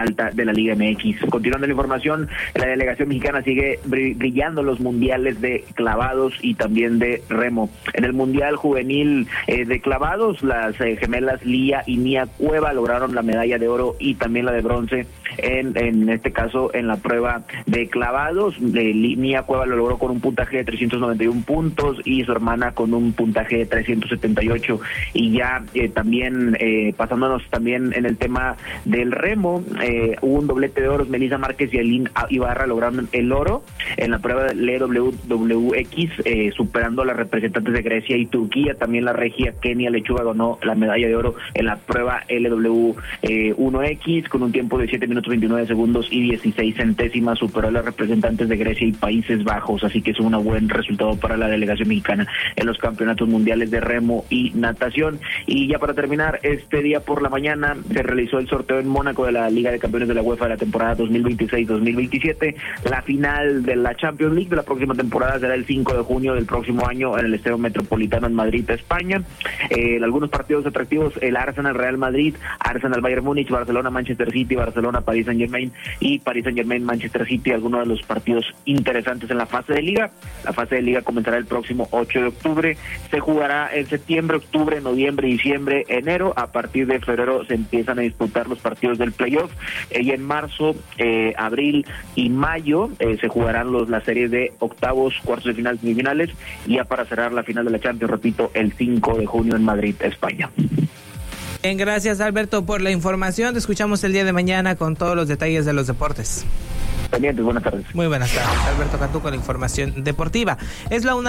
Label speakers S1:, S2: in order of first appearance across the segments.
S1: alta de la Liga MX. Continuando la información, la delegación mexicana sigue brillando los mundiales de clavados y también de remo. En el mundial juvenil de clavados, las gemelas Lía y Mía Cueva lograron la medalla de oro y también la de bronce en este caso en la prueba de clavados. Mía Cueva lo logró con un puntaje de 391 puntos y su hermana con un puntaje de 378. Y ya también pasándonos también en el tema del remo, hubo un doblete de oros. Melissa Márquez y Aline Ibarra lograron el oro en la prueba de LWX, superando a las representantes de Grecia y Turquía. También la regia Kenia Lechuga ganó la medalla de oro en la prueba LW1X con un tiempo de 7 minutos 29 segundos y 16 centésimas, superó a las representantes de Grecia y Países Bajos, así que es un buen resultado para la delegación mexicana en los campeonatos mundiales de remo y natación. Y ya para terminar, este día por la mañana se realizó el sorteo en Mónaco de la Liga de Campeones de la UEFA de la temporada 2026-2027. La final de la Champions League de la próxima temporada será el 5 de junio del próximo año en el Estadio Metropolitano en Madrid, España. Algunos partidos atractivos: el Arsenal Real Madrid, Arsenal Bayern Múnich, Barcelona Manchester City, Barcelona Paris Saint-Germain y Paris Saint-Germain Manchester City, algunos de los partidos interesantes en la fase de liga. La fase de liga comenzará el próximo 8 de octubre, se jugará en septiembre, octubre, noviembre, diciembre, enero. A partir de febrero se empiezan a disputar los partidos del playoff y en marzo, abril y mayo se jugarán las series de octavos, cuartos de final, semifinales, y ya para cerrar la final de la Champions, repito, el 5 de junio en Madrid, España.
S2: Bien, gracias Alberto por la información. Te escuchamos el día de mañana con todos los detalles de los deportes.
S1: Pendientes, buenas tardes.
S2: Muy buenas tardes, Alberto Cantú con la información deportiva. Es la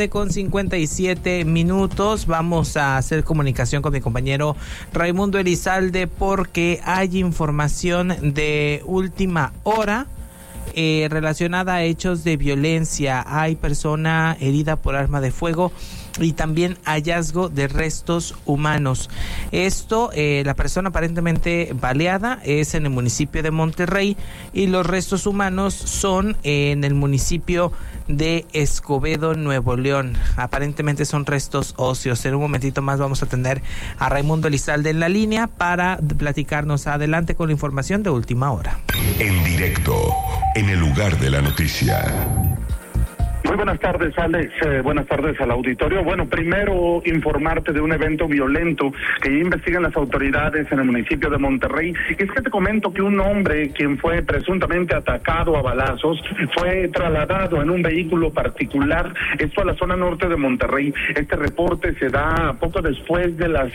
S2: 1:57 p.m. Vamos a hacer comunicación con mi compañero Raimundo Elizalde porque hay información de última hora relacionada a hechos de violencia. Hay persona herida por arma de fuego y también hallazgo de restos humanos. Esto, la persona aparentemente baleada es en el municipio de Monterrey y los restos humanos son en el municipio de Escobedo, Nuevo León. Aparentemente son restos óseos. En un momentito más vamos a tener a Raimundo Elizalde en la línea para platicarnos. Adelante con la información de última hora.
S3: En directo, en el lugar de la noticia.
S4: Muy buenas tardes, Alex. Buenas tardes al auditorio. Bueno, primero informarte de un evento violento que ya investigan las autoridades en el municipio de Monterrey. Y es que te comento que un hombre, quien fue presuntamente atacado a balazos, fue trasladado en un vehículo particular, esto a la zona norte de Monterrey. Este reporte se da poco después de las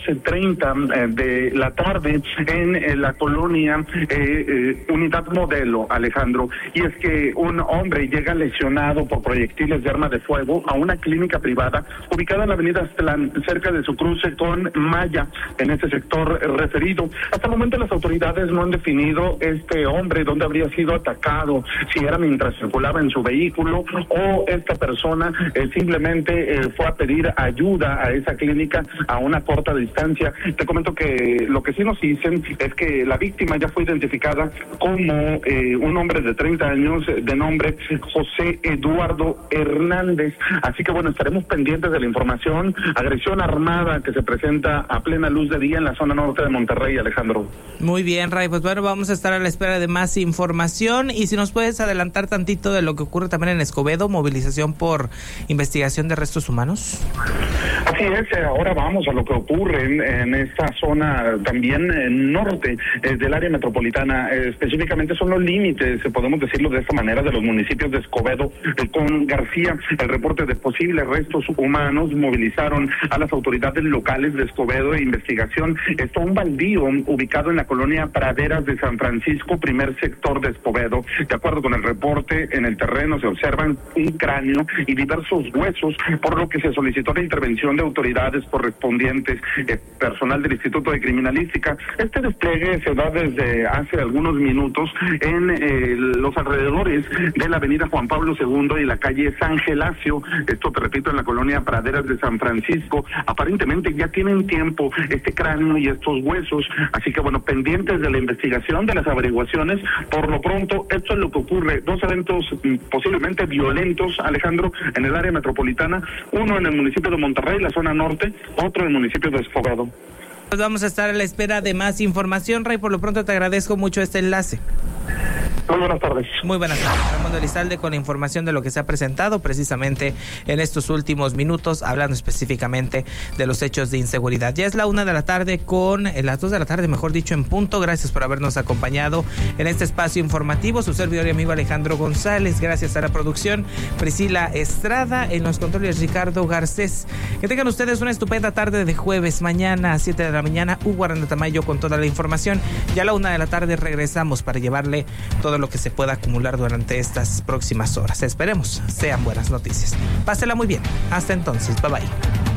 S4: 12:30 de la tarde en la colonia Unidad Modelo, Alejandro. Y es que un hombre llega lesionado por proyectiles de arma de fuego a una clínica privada ubicada en la avenida Aztlán, cerca de su cruce con Maya, en ese sector referido. Hasta el momento las autoridades no han definido este hombre dónde habría sido atacado, si era mientras circulaba en su vehículo o esta persona simplemente fue a pedir ayuda a esa clínica a una corta distancia. Te comento que lo que sí nos dicen es que la víctima ya fue identificada como un hombre de 30 años de nombre José Eduardo Hernández. Así que bueno, estaremos pendientes de la información. Agresión armada que se presenta a plena luz de día en la zona norte de Monterrey, Alejandro.
S2: Muy bien, Ray, pues bueno, vamos a estar a la espera de más información y si nos puedes adelantar tantito de lo que ocurre también en Escobedo, movilización por investigación de restos humanos.
S4: Así es, ahora vamos a lo que ocurre en esta zona también norte del área metropolitana, específicamente son los límites, podemos decirlo de esta manera, de los municipios de Escobedo con García. El reporte de posibles restos humanos movilizaron a las autoridades locales de Escobedo e investigación. Esto un baldío ubicado en la colonia Praderas de San Francisco, primer sector de Escobedo. De acuerdo con el reporte, en el terreno se observan un cráneo y diversos huesos, por lo que se solicitó la intervención de autoridades correspondientes, personal del Instituto de Criminalística. Este despliegue se da desde hace algunos minutos en los alrededores de la avenida Juan Pablo II y la calle San Gelacio, esto te repito, en la colonia Praderas de San Francisco. Aparentemente ya tienen tiempo este cráneo y estos huesos, así que bueno, pendientes de la investigación, de las averiguaciones. Por lo pronto, esto es lo que ocurre, dos eventos posiblemente violentos, Alejandro, en el área metropolitana, uno en el municipio de Monterrey, la zona norte, otro en el municipio de Escobedo.
S2: Pues vamos a estar a la espera de más información, Ray. Por lo pronto te agradezco mucho este enlace.
S4: Muy buenas tardes.
S2: Muy buenas tardes. Raimundo Elizalde con la información de lo que se ha presentado precisamente en estos últimos minutos, hablando específicamente de los hechos de inseguridad. Ya es la 1 de la tarde las 2 de la tarde, mejor dicho, en punto. Gracias por habernos acompañado en este espacio informativo. Su servidor y amigo Alejandro González. Gracias a la producción Priscila Estrada, en los controles Ricardo Garcés. Que tengan ustedes una estupenda tarde de jueves. Mañana a 7 de la mañana, Hugo Aranda Tamayo con toda la información. Ya a la 1 de la tarde regresamos para llevarle todo lo que se pueda acumular durante estas próximas horas. Esperemos sean buenas noticias. Pásela muy bien. Hasta entonces. Bye bye.